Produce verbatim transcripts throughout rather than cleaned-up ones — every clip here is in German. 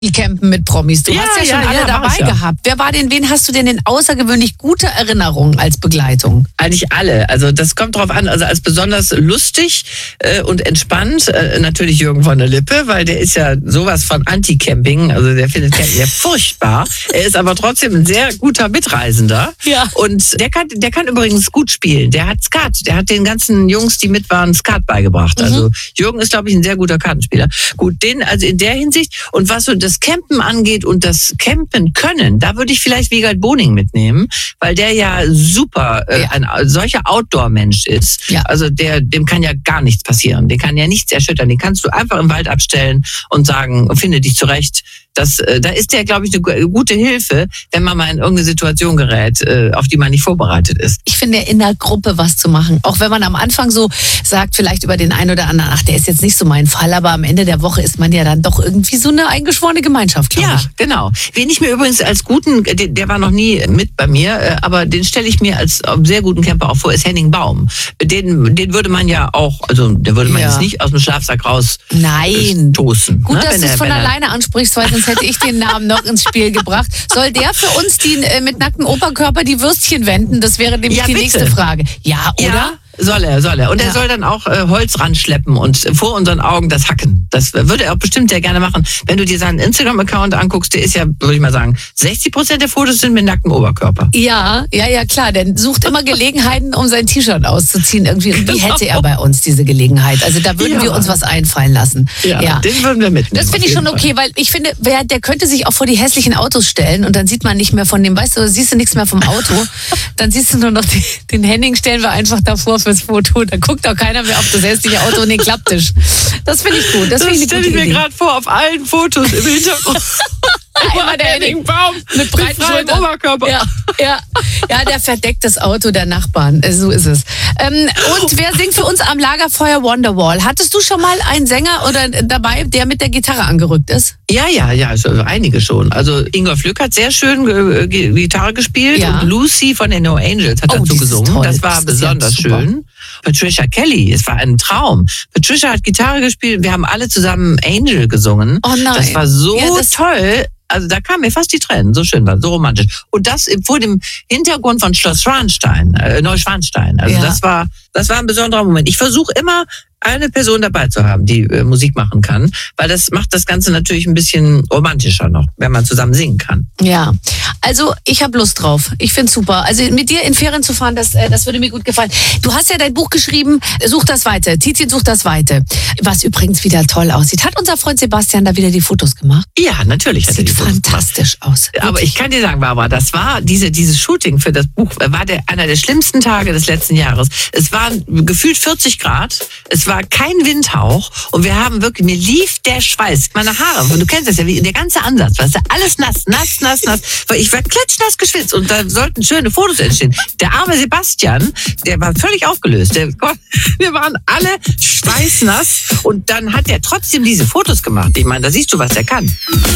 Die Campen mit Promis. Du Ja, hast ja schon ja, alle ja, mach dabei ich ja. gehabt. Wer war denn, wen hast du denn in außergewöhnlich gute Erinnerungen als Begleitung? Eigentlich alle. Also das kommt drauf an. Also als besonders lustig äh, und entspannt äh, natürlich Jürgen von der Lippe, weil der ist ja sowas von Anti-Camping. Also der findet Camping ja furchtbar. Er ist aber trotzdem ein sehr guter Mitreisender. Ja. Und der kann, der kann übrigens gut spielen. Der hat Skat. Der hat den ganzen Jungs, die mit waren, Skat beigebracht. Mhm. Also Jürgen ist, glaube ich, ein sehr guter Kartenspieler. Gut, den also in der Hinsicht. Und was so das Campen angeht und das Campen können, da würde ich vielleicht Wiegald Boning mitnehmen, weil der ja super äh, Ja. ein solcher Outdoor-Mensch ist. Ja. Also der, dem kann ja gar nichts passieren. Den kann ja nichts erschüttern. Den kannst du einfach im Wald abstellen und sagen, finde dich zurecht. Das, äh, da ist der, glaube ich, eine gu- gute Hilfe, wenn man mal in irgendeine Situation gerät, äh, auf die man nicht vorbereitet ist. Ich finde, in der Gruppe was zu machen. Auch wenn man am Anfang so sagt, vielleicht über den einen oder anderen, ach, der ist jetzt nicht so mein Fall, aber am Ende der Woche ist man ja dann doch irgendwie so eine eingeschworene Gemeinschaft, glaube Ja, ich. genau. Wen ich mir übrigens als guten, der, der war noch nie mit bei mir, äh, aber den stelle ich mir als äh, sehr guten Camper auch vor, ist Henning Baum. Den, den würde man ja auch, also der würde man Ja. jetzt nicht aus dem Schlafsack raus Nein. toßen. Gut, ne? dass Wenn du es er- von wenn er- alleine ansprichst, weil sonst hätte ich den Namen noch ins Spiel gebracht. Soll der für uns die, äh, mit nacktem Oberkörper die Würstchen wenden? Das wäre nämlich Ja, die bitte. nächste Frage. Ja, oder? Ja, soll er, soll er. Und Ja. er soll dann auch äh, Holz ranschleppen und äh, vor unseren Augen das hacken. Das würde er auch bestimmt sehr gerne machen. Wenn du dir seinen Instagram-Account anguckst, der ist ja, würde ich mal sagen, sechzig Prozent der Fotos sind mit nacktem Oberkörper. Ja, ja, ja, klar. Der sucht immer Gelegenheiten, um sein T-Shirt auszuziehen. Irgendwie. Und wie hätte er bei uns diese Gelegenheit? Also da würden Ja. wir uns was einfallen lassen. Den würden wir mitnehmen. Das finde ich auf schon jeden okay, weil ich finde, wer, der könnte sich auch vor die hässlichen Autos stellen und dann sieht man nicht mehr von dem, weißt du, siehst du nichts mehr vom Auto. Dann siehst du nur noch den, den Henning, stellen wir einfach davor fürs Foto. Da guckt auch keiner mehr auf das hässliche Auto und den Klapptisch. Das finde ich gut. Das, Das finde ich stelle eine ich gute mir Idee. gerade vor, auf allen Fotos im Hintergrund. Immer der Henning Baum mit breiten freiem Schultern. Oberkörper. Ja, ja, ja, der verdeckt das Auto der Nachbarn. Äh, So ist es. Ähm, und wer singt für uns am Lagerfeuer Wonderwall? Hattest du schon mal einen Sänger oder dabei, der mit der Gitarre angerückt ist? Ja, ja, ja, also einige schon. Also Ingolf Lück hat sehr schön äh, G- Gitarre gespielt Ja. und Lucy von den No Angels hat Oh, dazu die ist gesungen. toll. Das war Das ist ja besonders super. schön. Patricia Kelly, es war ein Traum. Patricia hat Gitarre gespielt, wir haben alle zusammen Angel gesungen. Oh nein. Das war so Ja, das- toll. Also da kamen mir fast die Tränen, so schön war, so romantisch. Und das vor dem Hintergrund von Schloss Schwanstein, äh, Neuschwanstein. Also Ja. das war, das war ein besonderer Moment. Ich versuche immer, eine Person dabei zu haben, die äh, Musik machen kann, weil das macht das Ganze natürlich ein bisschen romantischer noch, wenn man zusammen singen kann. Ja, also ich habe Lust drauf. Ich find's super. Also mit dir in Ferien zu fahren, das, äh, das würde mir gut gefallen. Du hast ja dein Buch geschrieben, Such das Weite. Tizien sucht das Weite. Was übrigens wieder toll aussieht. Hat unser Freund Sebastian da wieder die Fotos gemacht? Ja, natürlich hat er Sieht die Fotos gemacht. fantastisch aus. Aber ich kann dir sagen, Barbara, das war diese dieses Shooting für das Buch war der einer der schlimmsten Tage des letzten Jahres. Es waren gefühlt vierzig Grad, es war kein Windhauch und wir haben wirklich, mir lief der Schweiß, meine Haare, und du kennst das ja, wie der ganze Ansatz, weißt du, alles nass, nass, nass, nass, weil ich war klitschnass geschwitzt und da sollten schöne Fotos entstehen. Der arme Sebastian, der war völlig aufgelöst. Der, wir waren alle schweißnass und dann hat er trotzdem diese Fotos gemacht. Ich meine, da siehst du, was er kann.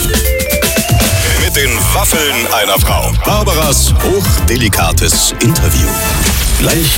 Mit den Waffeln einer Frau. Barbaras hochdelikates Interview. Gleich